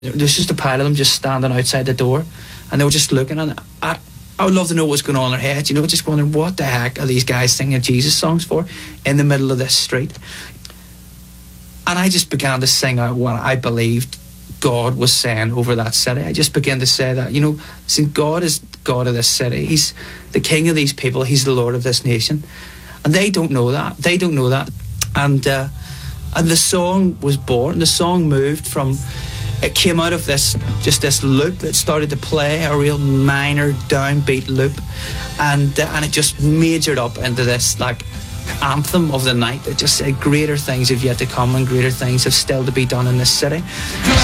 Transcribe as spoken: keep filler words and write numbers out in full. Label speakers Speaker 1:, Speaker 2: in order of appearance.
Speaker 1: There's just a pile of them just standing outside the door, and they were just looking, and I, I would love to know what's going on in their heads, you know, just wondering what the heck are these guys singing Jesus songs for in the middle of this street. And I just began to sing out what I believed God was saying over that city. I just began to say that, you know, see, God is God of this city. He's the king of these people. He's the Lord of this nation. And they don't know that. They don't know that. And uh, and the song was born. The song moved from, it came out of this, just this loop that started to play, a real minor downbeat loop. And, uh, and it just majored up into this, like, anthem of the night that just said, greater things have yet to come and greater things have still to be done in this city.